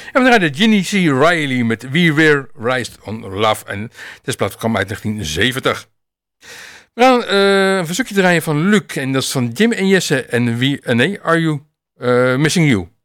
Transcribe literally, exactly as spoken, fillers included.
En we draaien Ginny C. Riley met We Were Raised on Love. En dit plaat kwam uit negentien zeventig. We gaan uh, een verzoekje draaien van Luc. En dat is van Jim en Jesse. En wie, uh, nee, Are You uh, Missing You?